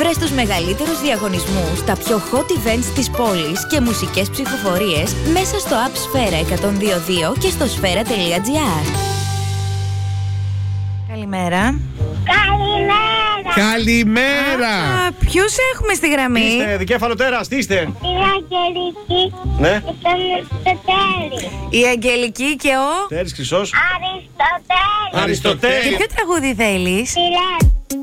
Βρες τους μεγαλύτερους διαγωνισμούς, τα πιο hot events της πόλης και μουσικές ψηφοφορίες μέσα στο App Sfera 102.2 και στο sfera.gr. Καλημέρα. Καλημέρα! Ποιους έχουμε στη γραμμή? Είστε δικέφαλο τέρας, τι είστε? Η Αγγελική Ναι. και τον Αριστοτέλη. Η Αγγελική και ο Τέρης Χρυσός. Αριστοτέλη. Αριστοτέλη. Και ποιο τραγούδι θέλεις? Φιλέτα.